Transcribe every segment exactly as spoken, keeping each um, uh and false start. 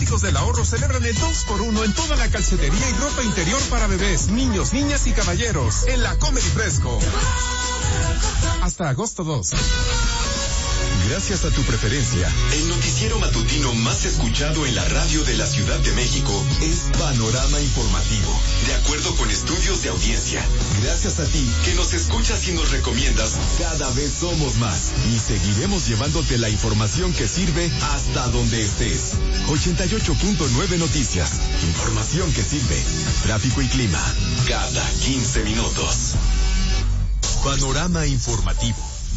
amigos del ahorro celebran el dos por uno en toda la calcetería y ropa interior para bebés, niños, niñas y caballeros en la Comedy Fresco. Hasta agosto dos. Gracias a tu preferencia, el noticiero matutino más escuchado en la radio de la Ciudad de México es Panorama Informativo, de acuerdo con estudios de audiencia. Gracias a ti, que nos escuchas y nos recomiendas, cada vez somos más y seguiremos llevándote la información que sirve hasta donde estés. ochenta y ocho punto nueve Noticias, información que sirve. Tráfico y clima, cada quince minutos. Panorama Informativo.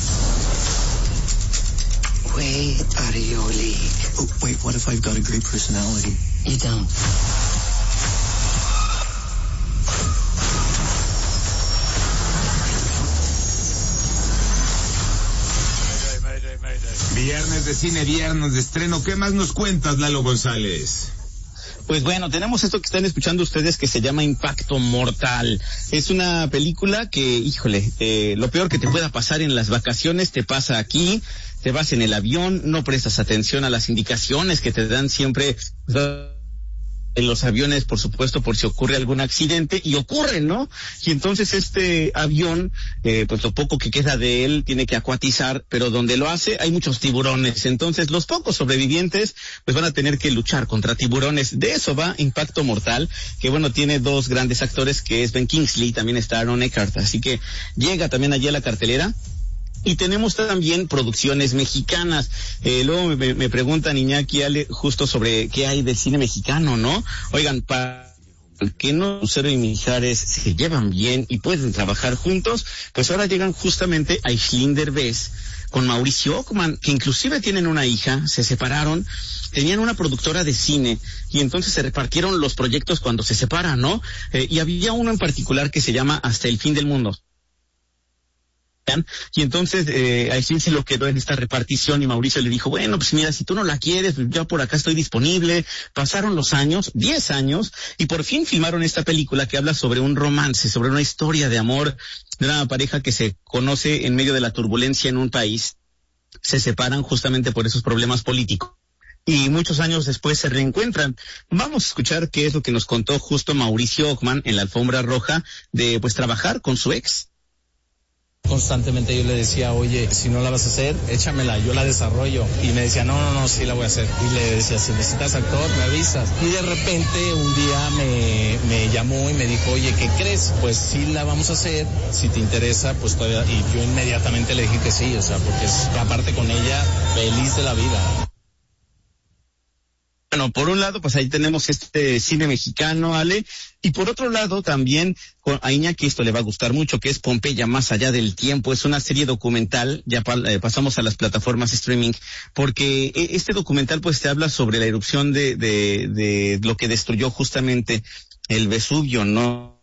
Way out of your league. Oh, wait, what if I've got a great personality? You don't. Viernes de cine, viernes de estreno. ¿Qué más nos cuentas, Lalo González? Pues bueno, tenemos esto que están escuchando ustedes que se llama Impacto Mortal. Es una película que, híjole, eh, lo peor que te pueda pasar en las vacaciones te pasa aquí. Te vas en el avión, no prestas atención a las indicaciones que te dan siempre en los aviones, por supuesto, por si ocurre algún accidente, y ocurre, ¿no? Y entonces este avión, eh, pues lo poco que queda de él tiene que acuatizar, pero donde lo hace hay muchos tiburones. Entonces los pocos sobrevivientes pues van a tener que luchar contra tiburones. De eso va Impacto Mortal, que bueno, tiene dos grandes actores, que es Ben Kingsley, también está Aaron Eckhart, así que llega también allí a la cartelera. Y tenemos también producciones mexicanas. Eh, luego me, me preguntan, Iñaki, Ale, justo sobre qué hay del cine mexicano, ¿no? Oigan, para que no Lucero y Mijares se llevan bien y pueden trabajar juntos, pues ahora llegan justamente a Aislinn Derbez con Mauricio Ockman, que inclusive tienen una hija, se separaron, tenían una productora de cine y entonces se repartieron los proyectos cuando se separan, ¿no? Eh, y había uno en particular que se llama Hasta el fin del mundo. Y entonces eh, Aislinn se lo quedó en esta repartición y Mauricio le dijo, bueno, pues mira, si tú no la quieres, yo por acá estoy disponible. Pasaron los años, diez años, y por fin filmaron esta película que habla sobre un romance, sobre una historia de amor de una pareja que se conoce en medio de la turbulencia en un país. Se separan justamente por esos problemas políticos y muchos años después se reencuentran. Vamos a escuchar qué es lo que nos contó justo Mauricio Ockman en la alfombra roja de pues trabajar con su ex. Constantemente yo le decía, oye, si no la vas a hacer, échamela, yo la desarrollo. Y me decía, no, no, no, sí la voy a hacer. Y le decía, si necesitas actor, me avisas. Y de repente un día me, me llamó y me dijo, oye, ¿qué crees? Pues sí la vamos a hacer, si te interesa, pues todavía. Y yo inmediatamente le dije que sí, o sea, porque es, aparte con ella, feliz de la vida. Bueno, por un lado, pues ahí tenemos este cine mexicano, Ale, y por otro lado también a Iñaki esto le va a gustar mucho, que es Pompeya más allá del tiempo. Es una serie documental, ya pa, eh, pasamos a las plataformas streaming, porque este documental pues te habla sobre la erupción de, de, de lo que destruyó justamente el Vesubio, ¿no?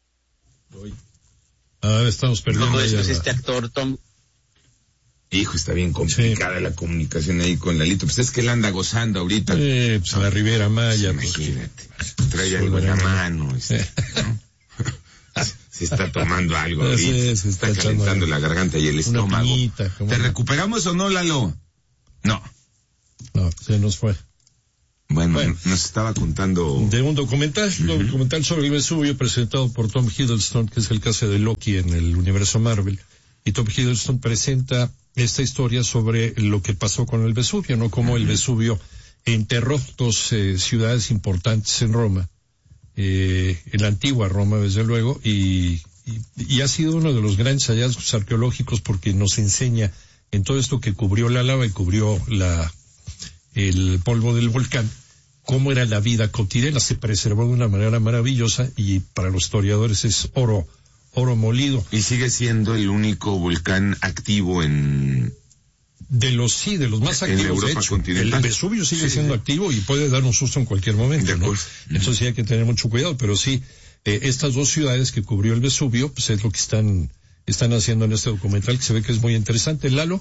Ah, estamos perdiendo. Todo esto es este actor, Tom... Hijo, está bien complicada sí. La comunicación ahí con Lalito. Pues es que él anda gozando ahorita. Eh, pues a la Riviera Maya. Pues, imagínate. Pues, trae algo en la mano. Este, ¿no? Se está tomando algo ahorita. Sí, se está, está calentando la garganta y el estómago. Piñita, ¿te una... recuperamos o no, Lalo? No. No, se nos fue. Bueno, bueno, nos estaba contando... De un documental, uh-huh. un documental sobre el Vesubio presentado por Tom Hiddleston, que es el caso de Loki en el universo Marvel. Y Tom Hiddleston presenta esta historia sobre lo que pasó con el Vesubio, ¿no? Cómo el Vesubio enterró dos eh, ciudades importantes en Roma, eh, en la antigua Roma, desde luego, y, y, y ha sido uno de los grandes hallazgos arqueológicos porque nos enseña en todo esto que cubrió la lava y cubrió la el polvo del volcán, cómo era la vida cotidiana. Se preservó de una manera maravillosa y para los historiadores es oro oro molido. Y sigue siendo el único volcán activo en... De los, sí, de los más activos, en Europa de hecho. continental. El Vesubio sigue sí, siendo sí. activo y puede dar un susto en cualquier momento, ¿no? Uh-huh. Entonces sí hay que tener mucho cuidado, pero sí, eh, estas dos ciudades que cubrió el Vesubio, pues es lo que están, están haciendo en este documental, que se ve que es muy interesante. ¿Lalo?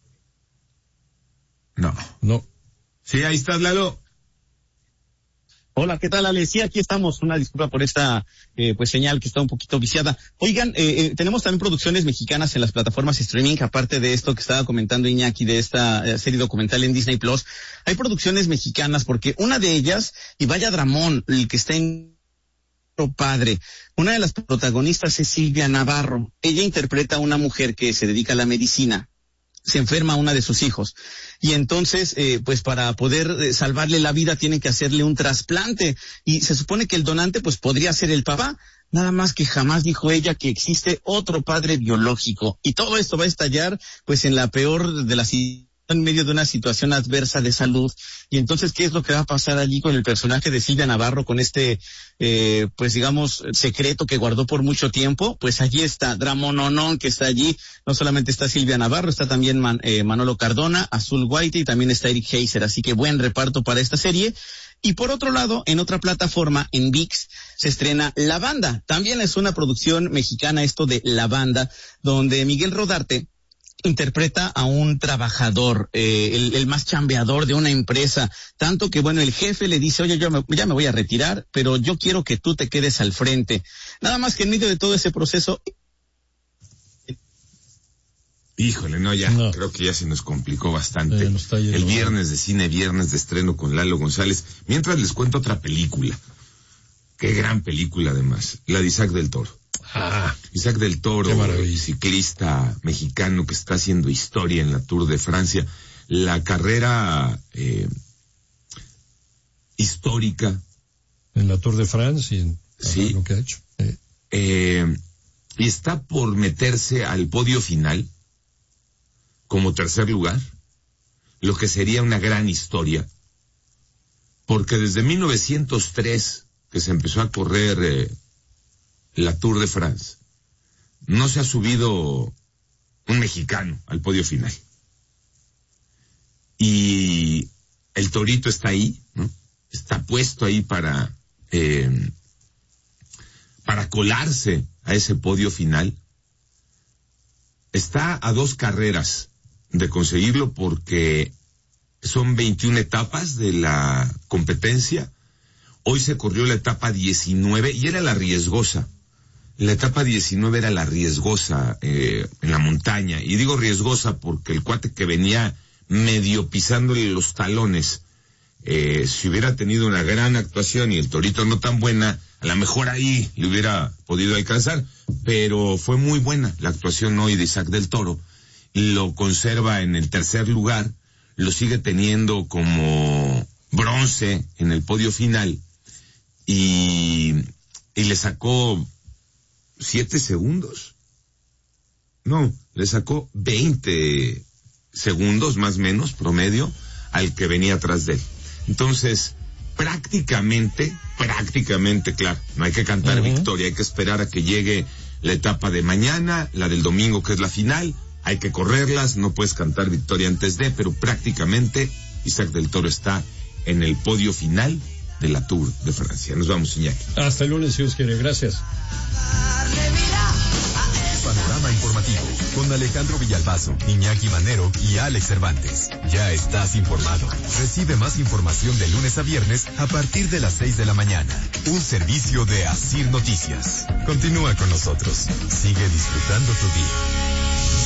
No. No. Sí, ahí estás, Lalo. Hola, ¿qué tal, Ale? Sí, aquí estamos. Una disculpa por esta eh, pues señal que está un poquito viciada. Oigan, eh, eh, tenemos también producciones mexicanas en las plataformas streaming, aparte de esto que estaba comentando Iñaki de esta eh, serie documental en Disney Plus. Hay producciones mexicanas porque una de ellas, y vaya dramón, el que está en padre, una de las protagonistas es Silvia Navarro. Ella interpreta a una mujer que se dedica a la medicina. Se enferma una de sus hijos y entonces eh, pues para poder eh, salvarle la vida tienen que hacerle un trasplante y se supone que el donante pues podría ser el papá, nada más que jamás dijo ella que existe otro padre biológico y todo esto va a estallar pues en la peor de las en medio de una situación adversa de salud. Y entonces, ¿qué es lo que va a pasar allí con el personaje de Silvia Navarro, con este, eh, pues digamos, secreto que guardó por mucho tiempo? Pues allí está Dramononón, que está allí. No solamente está Silvia Navarro, está también Man, eh, Manolo Cardona, Azul White y también está Eric Heiser. Así que buen reparto para esta serie. Y por otro lado, en otra plataforma, en ViX, se estrena La Banda. También es una producción mexicana esto de La Banda, donde Miguel Rodarte interpreta a un trabajador, eh, el, el más chambeador de una empresa, tanto que, bueno, el jefe le dice, oye, yo me, ya me voy a retirar, pero yo quiero que tú te quedes al frente. Nada más que en medio de todo ese proceso... Híjole, no, ya, no. Creo que ya se nos complicó bastante. Eh, el viernes de cine, viernes de estreno con Lalo González. Mientras les cuento otra película. Qué gran película, además. La de Isaac del Toro. Ah, Isaac del Toro, ciclista mexicano que está haciendo historia en la Tour de Francia. La carrera eh, histórica. En la Tour de Francia y en sí, lo que ha hecho. Eh. Eh, y está por meterse al podio final como tercer lugar, lo que sería una gran historia, porque desde mil novecientos tres que se empezó a correr eh, la Tour de France, no se ha subido un mexicano al podio final. Y el Torito está ahí, ¿no? Está puesto ahí para, eh, para colarse a ese podio final. Está a dos carreras de conseguirlo porque son veintiuna etapas de la competencia. Hoy se corrió la etapa diecinueve y era la riesgosa. La etapa diecinueve era la riesgosa eh, en la montaña. Y digo riesgosa porque el cuate que venía medio pisándole los talones, eh, si hubiera tenido una gran actuación y el Torito no tan buena, a lo mejor ahí le hubiera podido alcanzar. Pero fue muy buena la actuación hoy de Isaac del Toro. Lo conserva en el tercer lugar, lo sigue teniendo como bronce en el podio final y, y le sacó siete segundos. No, le sacó veinte segundos más o menos promedio al que venía atrás de él. Entonces, prácticamente, prácticamente, claro, no hay que cantar uh-huh. victoria, hay que esperar a que llegue la etapa de mañana, la del domingo que es la final. Hay que correrlas, no puedes cantar victoria antes de, pero prácticamente Isaac del Toro está en el podio final de la Tour de Francia. Nos vamos, Iñaki. Hasta el lunes, si Dios quiere. Gracias. Panorama informativo con Alejandro Villalbazo, Iñaki Manero y Alex Cervantes. Ya estás informado. Recibe más información de lunes a viernes a partir de las seis de la mañana. Un servicio de Asir Noticias. Continúa con nosotros. Sigue disfrutando tu día.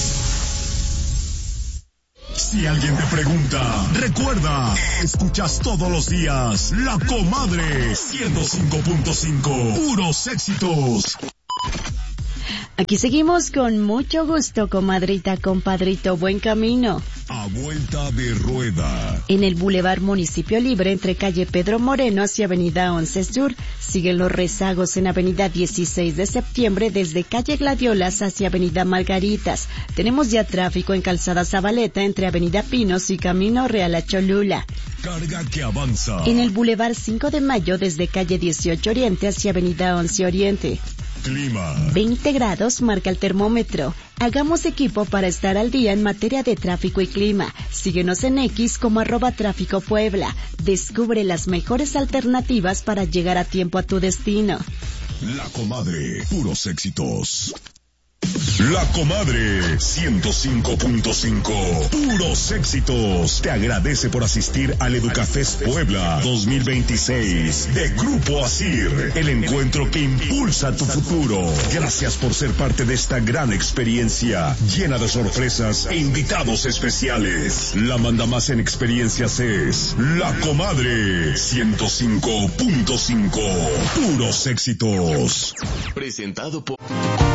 Si alguien te pregunta, recuerda, escuchas todos los días La Comadre ciento cinco punto cinco, puros éxitos. Aquí seguimos con mucho gusto, comadrita, compadrito, buen camino. A vuelta de rueda. En el Boulevard Municipio Libre, entre calle Pedro Moreno hacia avenida once Sur, siguen los rezagos en avenida dieciséis de septiembre desde calle Gladiolas hacia avenida Margaritas. Tenemos ya tráfico en calzada Zabaleta entre avenida Pinos y camino Real a Cholula. Carga que avanza. En el Boulevard cinco de Mayo desde calle dieciocho Oriente hacia avenida once Oriente. Clima. veinte grados marca el termómetro. Hagamos equipo para estar al día en materia de tráfico y clima. Síguenos en X como arroba tráfico Puebla. Descubre las mejores alternativas para llegar a tiempo a tu destino. La Comadre, puros éxitos. La Comadre ciento cinco punto cinco. Puros éxitos. Te agradece por asistir al Educafest Puebla dos mil veintiséis de Grupo Asir, el encuentro que impulsa tu futuro. Gracias por ser parte de esta gran experiencia llena de sorpresas e invitados especiales. La mandamás en experiencias es La Comadre ciento cinco punto cinco. Puros éxitos. Presentado por